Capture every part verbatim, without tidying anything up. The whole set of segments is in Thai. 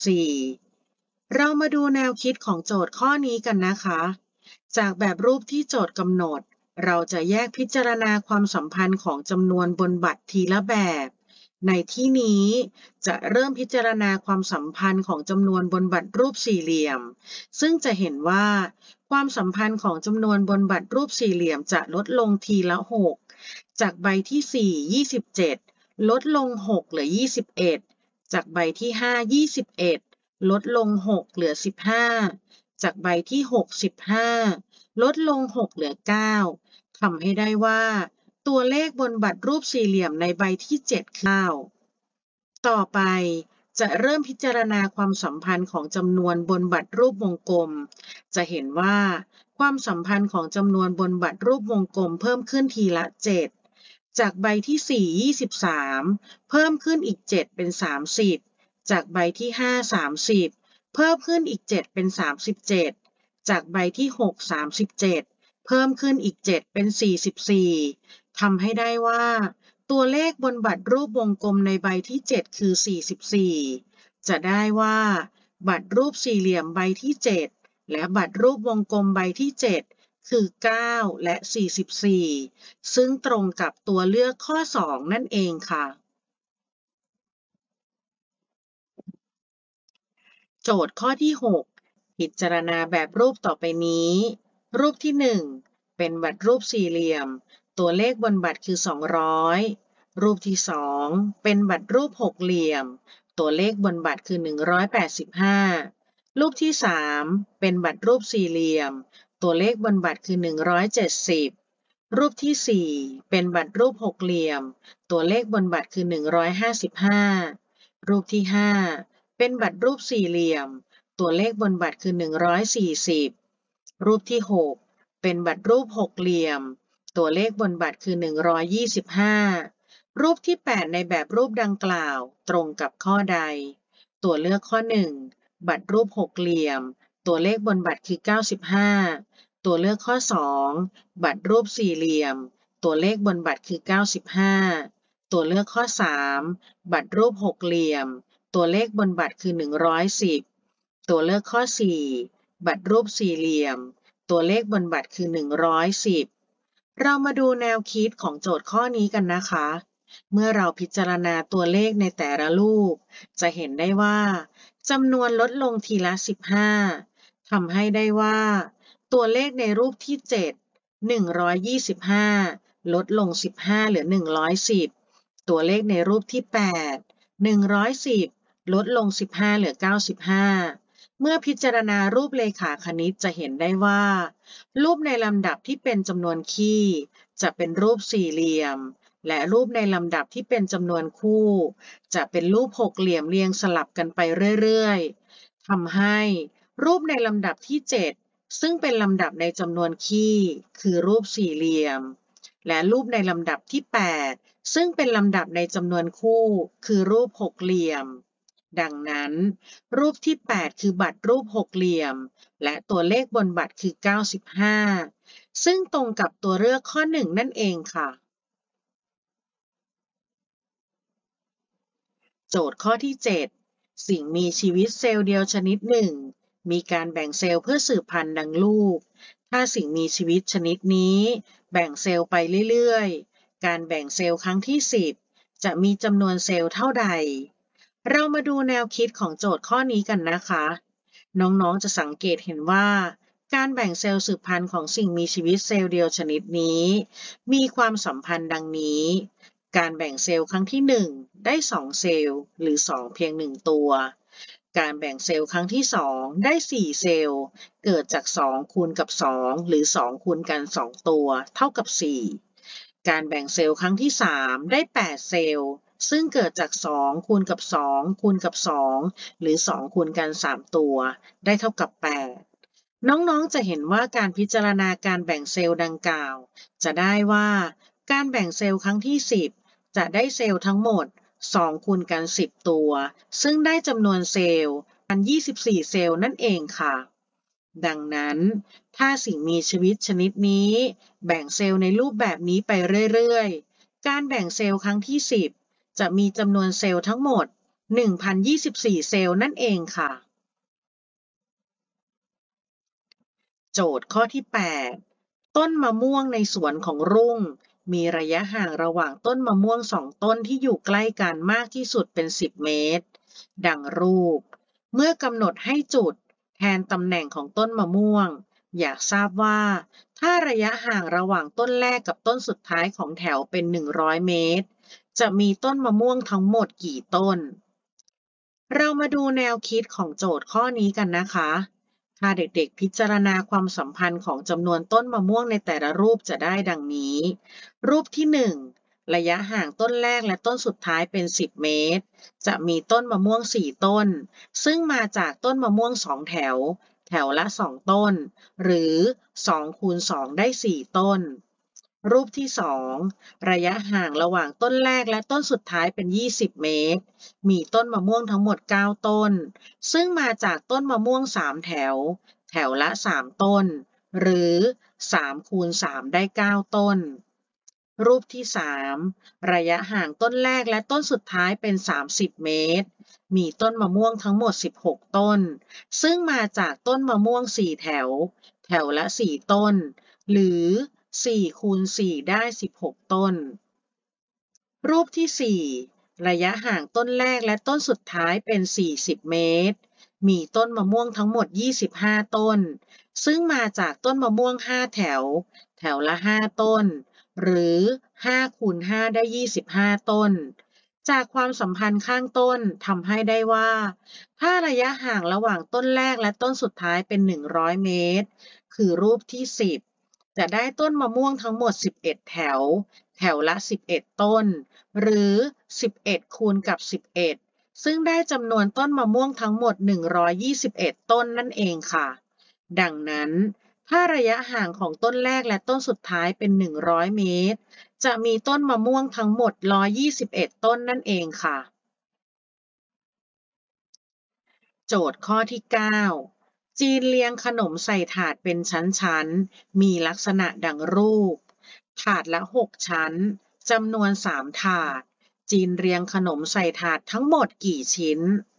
สี่ เรามาดูแนวคิดของโจทย์ข้อนี้กันนะคะ จากแบบรูปที่โจทย์กำหนด เราจะแยกพิจารณาความสัมพันธ์ของจำนวนบนบัตรทีละแบบ ในที่นี้จะเริ่มพิจารณาความสัมพันธ์ของจำนวนบนบัตรรูปสี่เหลี่ยม ซึ่งจะเห็นว่าความสัมพันธ์ของจำนวนบนบัตรรูปสี่เหลี่ยมจะลดลงทีละหก จากใบที่สี่ ยี่สิบเจ็ด ลดลงหกเหลือยี่สิบเอ็ด จากใบที่ห้า ยี่สิบเอ็ด ลดลงหกเหลือสิบห้า จากใบที่หก สิบห้า ลดลงหกเหลือเก้า ทำให้ได้ว่าตัวเลขบนบัตรรูปสี่เหลี่ยมในใบที่เจ็ดคือเก้า ต่อไปจะเริ่มพิจารณาความสัมพันธ์ของจำนวนบนบัตรรูปวงกลม จะเห็นว่าความสัมพันธ์ของจำนวนบนบัตรรูปวงกลมเพิ่มขึ้นทีละเจ็ด จากใบที่สี่ ยี่สิบสาม เพิ่มขึ้นอีกเจ็ดเป็นสามสิบ จากใบที่ห้า สามสิบ เพิ่มขึ้นอีกเจ็ดเป็นสามสิบเจ็ด จากใบที่หก สามสิบเจ็ด เพิ่มขึ้นอีกเจ็ดเป็นสี่สิบสี่ ทำให้ได้ว่าตัวเลขบนบัตรรูปวงกลมในใบที่เจ็ดคือสี่สิบสี่ จะได้ว่าบัตรรูปสี่เหลี่ยมใบที่เจ็ดและบัตรรูปวงกลมใบที่เจ็ดคือเก้าและสี่สิบสี่ ซึ่งตรงกับตัวเลือกข้อสองนั่นเองค่ะ โจทย์ข้อที่หกพิจารณาแบบรูปต่อไปนี้ รูปที่หนึ่งเป็นบัตรรูปสี่เหลี่ยม ตัวเลขบนบัตรคือสองร้อย รูปที่สองเป็นบัตรรูปหกเหลี่ยม ตัวเลขบนบัตรคือหนึ่งร้อยแปดสิบห้า รูปที่สามเป็นบัตรรูปสี่เหลี่ยม ตัวเลขบนบัตรคือหนึ่งร้อยเจ็ดสิบ รูปที่สี่เป็นบัตรรูปหกเหลี่ยม ตัวเลขบนบัตรคือหนึ่งร้อยห้าสิบห้า รูปที่ห้าเป็นบัตรรูปสี่เหลี่ยม ตัวเลขบนบัตรคือหนึ่งร้อยสี่สิบ รูปที่หกเป็นบัตรรูปหกเหลี่ยม ตัวเลขบนบัตรคือหนึ่งร้อยยี่สิบห้า รูปที่แปดในแบบรูปดังกล่าวตรงกับข้อใด ตัวเลือกข้อหนึ่งบัตรรูปหกเหลี่ยม ตัวเลขบนบัตรคือเก้าสิบห้า ตัวเลือกข้อสองบัตรรูปสี่เหลี่ยม ตัวเลขบนบัตรคือเก้าสิบห้า ตัวเลือกข้อสามบัตรรูปหกเหลี่ยม ตัวเลขบนบัตรคือหนึ่งร้อยสิบ ตัวเลือกข้อสี่บัตรรูปสี่เหลี่ยม ตัวเลขบนบัตรคือหนึ่งร้อยสิบ เรามาดูแนวคิดของโจทย์ข้อนี้กันนะคะ เมื่อเราพิจารณาตัวเลขในแต่ละรูปจะเห็นได้ว่าจำนวนลดลงทีละสิบห้า ทำให้ได้ว่าตัวเลขในรูปที่เจ็ด หนึ่งร้อยยี่สิบห้า ลดลงสิบห้าเหลือหนึ่งร้อยสิบ ตัวเลขในรูปที่แปด หนึ่งร้อยสิบ ลดลงสิบห้าเหลือเก้าสิบห้า เมื่อพิจารณารูปเลขาคณิตจะเห็นได้ว่ารูปในลำดับที่เป็นจำนวนคี่จะเป็นรูปสี่เหลี่ยม และรูปในลำดับที่เป็นจำนวนคู่จะเป็นรูปหกเหลี่ยมเรียงสลับกันไปเรื่อยๆทำให้รูปในลำดับที่เจ็ดซึ่งเป็นลำดับในจำนวนคี่คือรูปสี่เหลี่ยมและรูปในลำดับที่แปดซึ่งเป็นลำดับในจำนวนคู่คือรูปหกเหลี่ยมดังนั้นรูปที่แปดคือบัตรรูปหกเหลี่ยมและตัวเลขบนบัตรคือเก้าสิบห้าซึ่งตรงกับตัวเลือกข้อหนึ่งนั่นเองค่ะโจทย์ข้อที่เจ็ดสิ่งมีชีวิตเซลล์เดียวชนิดหนึ่งมีการแบ่งเซลล์เพื่อสืบพันธุ์ดังรูปถ้าสิ่งมีชีวิตชนิดนี้แบ่งเซลล์ไปเรื่อยๆการแบ่งเซลล์ครั้งที่สิบจะมีจำนวนเซลล์เท่าใดเรามาดูแนวคิดของโจทย์ข้อนี้กันนะคะน้องๆจะสังเกตเห็นว่าการแบ่งเซลล์สืบพันธุ์ของสิ่งมีชีวิตเซลล์เดียวชนิดนี้มีความสัมพันธ์ดังนี้การแบ่งเซลล์ครั้งที่หนึ่งได้สองเซลล์หรือสองเพียงหนึ่งตัวการแบ่งเซลล์ครั้งที่สองได้สี่เซลล์เกิดจากสองคูณกับสองหรือสองคูณกันสองตัวเท่ากับสี่การแบ่งเซลล์ครั้งที่สามได้แปดเซลล์ซึ่งเกิดจากสองคูณกับสองคูณกับสองหรือสองคูณกันสามตัวได้เท่ากับแปดน้องๆจะเห็นว่าการพิจารณาการแบ่งเซลล์ดังกล่าวจะได้ว่าการแบ่งเซลล์ครั้งที่สิบจะได้เซลล์ทั้งหมดสองคูณกันสิบตัวซึ่งได้จำนวนเซลล์ยี่สิบสี่เซลล์นั่นเองค่ะดังนั้นถ้าสิ่งมีชีวิตชนิดนี้แบ่งเซลล์ในรูปแบบนี้ไปเรื่อยๆการแบ่งเซลล์ครั้งที่สิบจะมีจำนวนเซลล์ทั้งหมดหนึ่งพันยี่สิบสี่ เซลล์นั่นเองค่ะ โจทย์ข้อที่ แปด ต้นมะม่วงในสวนของรุ่งมีระยะห่างระหว่างต้นมะม่วงสองต้นที่อยู่ใกล้กันมากที่สุดเป็น สิบ เมตร ดังรูป เมื่อกำหนดให้จุดแทนตำแหน่งของต้นมะม่วง อยากทราบว่า ถ้าระยะห่างระหว่างต้นแรกกับต้นสุดท้ายของแถวเป็น หนึ่งร้อย เมตร จะมีต้นมะม่วงทั้งหมดกี่ต้น เรามาดูแนวคิดของโจทย์ข้อนี้กันนะคะ ถ้าเด็กๆพิจารณาความสัมพันธ์ของจำนวนต้นมะม่วงในแต่ละรูปจะได้ดังนี้ รูปที่ หนึ่ง ระยะห่างต้นแรกและต้นสุดท้ายเป็น สิบ เมตร จะมีต้นมะม่วง สี่ ต้น ซึ่งมาจากต้นมะม่วง สอง แถว แถวละ สอง ต้น หรือ สอง คูณ สอง ได้ สี่ ต้น รูปที่ สอง ระยะห่างระหว่างต้นแรกและต้นสุดท้ายเป็น ยี่สิบ เมตร มีต้นมะม่วงทั้งหมด เก้า ต้น ซึ่งมาจากต้นมะม่วง สาม แถว แถวละ สาม ต้น หรือ สาม คูณ สาม ได้ เก้า ต้น รูปที่ สาม ระยะห่างต้นแรกและต้นสุดท้ายเป็น สามสิบ เมตร มีต้นมะม่วงทั้งหมด สิบหก ต้น ซึ่งมาจากต้นมะม่วง สี่ แถว แถวละ สี่ ต้น หรือ สี่ คูณ สี่ ได้ สิบหก ต้น รูปที่ สี่ ระยะห่างต้นแรกและต้นสุดท้ายเป็น สี่สิบ เมตร มีต้นมะม่วงทั้งหมด ยี่สิบห้า ต้น ซึ่งมาจากต้นมะม่วง ห้า แถว แถวละ ห้า ต้น หรือ ห้า คูณ ห้า ได้ ยี่สิบห้า ต้น จากความสัมพันธ์ข้างต้นทำให้ได้ว่า ถ้าระยะห่างระหว่างต้นแรกและต้นสุดท้ายเป็น หนึ่งร้อย เมตร คือรูปที่ สิบ จะได้ต้นมะม่วงทั้งหมด สิบเอ็ด แถว แถวละ สิบเอ็ด ต้น หรือ สิบเอ็ด คูณกับ สิบเอ็ด ซึ่งได้จำนวนต้นมะม่วงทั้งหมด หนึ่งร้อยยี่สิบเอ็ด ต้นนั่นเองค่ะ ดังนั้น ถ้าระยะห่างของต้นแรกและต้นสุดท้ายเป็น หนึ่งร้อย เมตร จะมีต้นมะม่วงทั้งหมด หนึ่งร้อยยี่สิบเอ็ด ต้นนั่นเองค่ะ โจทย์ข้อที่ เก้า จีนเรียงขนมใส่ถาดเป็นชั้น ๆ มีลักษณะดังรูป ถาดละ หก ชั้น จำนวน สาม ถาด จีนเรียงขนมใส่ถาดทั้งหมดกี่ชิ้น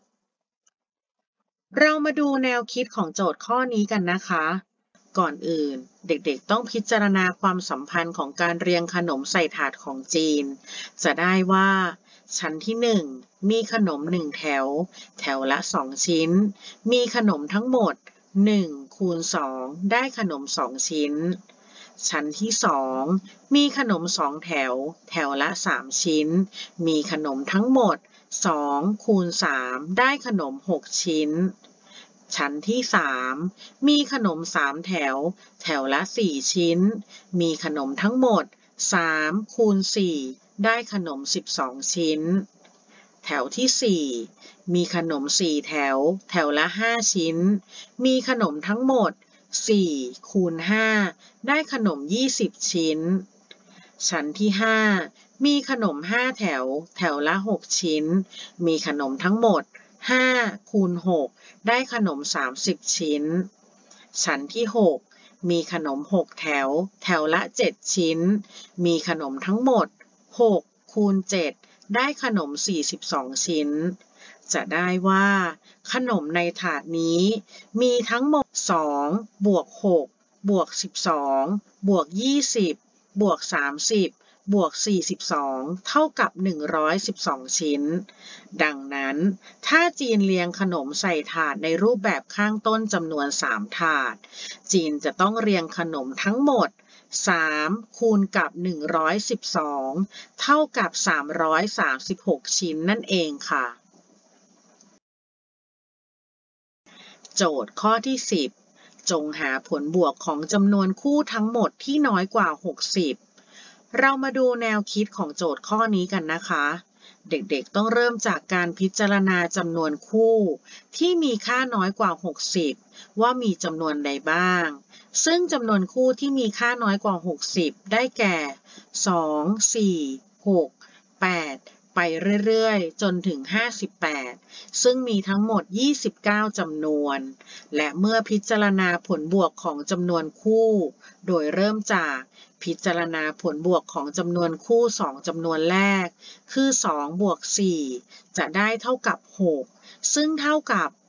เรามาดูแนวคิดของโจทย์ข้อนี้กันนะคะ ก่อนอื่นเด็กๆต้องพิจารณาความสัมพันธ์ของการเรียงขนมใส่ถาดของจีน จะได้ว่า ชั้นที่ หนึ่ง มีขนม หนึ่ง แถว แถวละ สอง ชิ้น มีขนมทั้งหมด หนึ่ง คูณ สอง ได้ขนม สอง ชิ้น ชั้นที่ สอง มีขนม สอง แถว แถวละ สาม ชิ้น มีขนมทั้งหมด สอง คูณ สาม ได้ขนม หก ชิ้น ชั้นที่ สาม มีขนม สาม แถว แถวละ สี่ ชิ้น มีขนมทั้งหมด สาม คูณ สี่ ได้ขนม สิบสอง ชิ้น แถวที่ สี่ มีขนม สี่ แถว แถวละ ห้า ชิ้น มีขนมทั้งหมด สี่ คูณ ห้า ได้ขนม ยี่สิบ ชิ้น ชั้นที่ ห้า มีขนม ห้า แถว แถวละ หก ชิ้น มีขนมทั้งหมด ห้า คูณ หก ได้ขนม สามสิบ ชิ้น ชั้นที่ หก มีขนม หก แถว แถวละ เจ็ด ชิ้น มีขนมทั้งหมด หก คูณ เจ็ด ได้ขนม สี่สิบสอง ชิ้น จะได้ว่า ขนมในถาดนี้มีทั้งหมด สอง บวก หก บวก สิบสอง บวก ยี่สิบ บวก สามสิบ บวก สี่สิบสอง เท่ากับ หนึ่งร้อยสิบสอง ชิ้น ดังนั้น ถ้าจีนเรียงขนมใส่ถาดในรูปแบบข้างต้นจำนวน สาม ถาด จีนจะต้องเรียงขนมทั้งหมด สาม คูณกับ หนึ่งร้อยสิบสอง เท่ากับ สามร้อยสามสิบหก ชิ้นนั่นเองค่ะ โจทย์ข้อที่ สิบ จงหาผลบวกของจำนวนคู่ทั้งหมดที่น้อยกว่า หกสิบ เรามาดูแนวคิดของโจทย์ข้อนี้กันนะคะ เด็กๆต้องเริ่มจากการพิจารณาจำนวนคู่ที่มีค่าน้อยกว่า หกสิบ ว่ามีจำนวนใดบ้าง ซึ่งจำนวนคู่ที่มีค่าน้อยกว่า หกสิบ ได้แก่ สอง สี่ หก แปดไปเรื่อยๆจนถึงห้าสิบแปดซึ่งมีทั้งหมดยี่สิบเก้าจำนวนและเมื่อพิจารณาผลบวกของจำนวนคู่โดยเริ่มจากพิจารณาผลบวกของจำนวนคู่สองจำนวนแรกคือสองบวกสี่จะได้เท่ากับหกซึ่งเท่ากับ